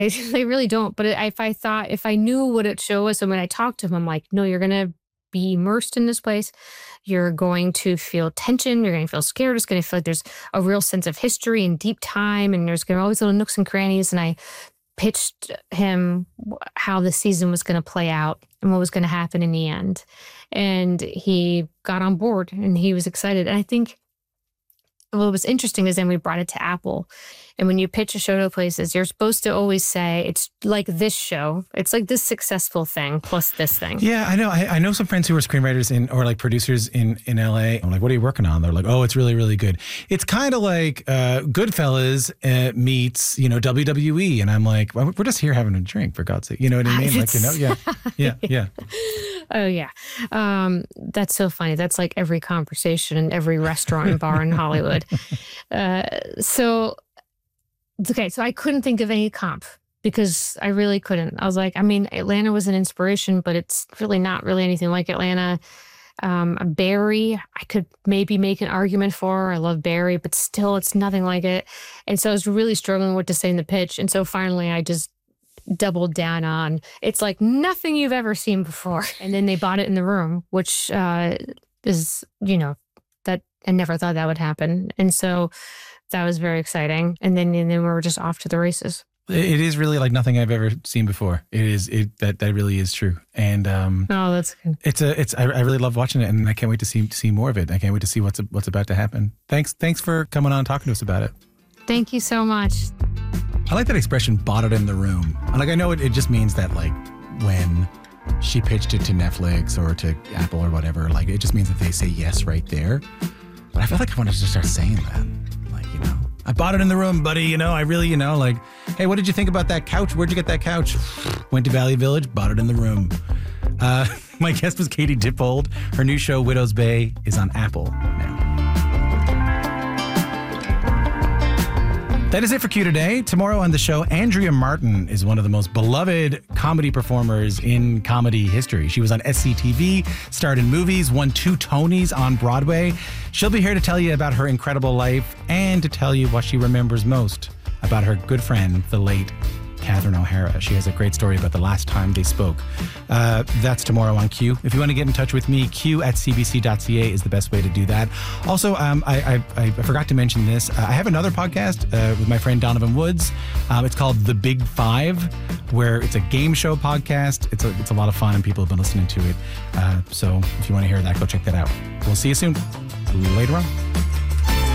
They really don't. But if I knew what it show was, and when I talked to him, I'm like, no, you're going to be immersed in this place. You're going to feel tension. You're going to feel scared. It's going to feel like there's a real sense of history and deep time. And there's going to always little nooks and crannies. And I pitched him how the season was going to play out and what was going to happen in the end. And he got on board and he was excited. And I think what was interesting is then we brought it to Apple. And when you pitch a show to places, you're supposed to always say, it's like this show. It's like this successful thing plus this thing. Yeah, I know. I know some friends who are screenwriters or like producers in LA. I'm like, what are you working on? They're like, oh, it's really, really good. It's kind of like Goodfellas meets, WWE. And I'm like, well, we're just here having a drink, for God's sake. You know what I mean? Yeah. Oh, yeah. That's so funny. That's like every conversation in every restaurant and bar in Hollywood. So I couldn't think of any comp because I really couldn't. I was like, I mean, Atlanta was an inspiration, but it's really not really anything like Atlanta. Barry, I could maybe make an argument for. I love Barry, but still it's nothing like it. And so I was really struggling what to say in the pitch. And so finally I just doubled down on, it's like nothing you've ever seen before. And then they bought it in the room, which is, that I never thought that would happen. And so that was very exciting. And then we were just off to the races. It is really like nothing I've ever seen before. That really is true. And oh, that's good. I really love watching it, and I can't wait to see more of it. I can't wait to see what's about to happen. Thanks for coming on and talking to us about it. Thank you so much. I like that expression, bought it in the room. Like, I know it just means that, like, when she pitched it to Netflix or to Apple or whatever, like, it just means that they say yes right there. But I feel like I wanted to start saying that. Like, I bought it in the room, buddy. I really, like, hey, what did you think about that couch? Where'd you get that couch? Went to Valley Village, bought it in the room. My guest was Katie Dippold. Her new show, Widow's Bay, is on Apple now. That is it for Q today. Tomorrow on the show, Andrea Martin is one of the most beloved comedy performers in comedy history. She was on SCTV, starred in movies, won 2 Tonys on Broadway. She'll be here to tell you about her incredible life and to tell you what she remembers most about her good friend, the late Catherine O'Hara. She has a great story about the last time they spoke. That's tomorrow on Q. If you want to get in touch with me, q@cbc.ca is the best way to do that. Also, I forgot to mention this. I have another podcast with my friend Donovan Woods. It's called The Big Five, where it's a game show podcast. It's a lot of fun, and people have been listening to it. So if you want to hear that, go check that out. We'll see you soon. Later on.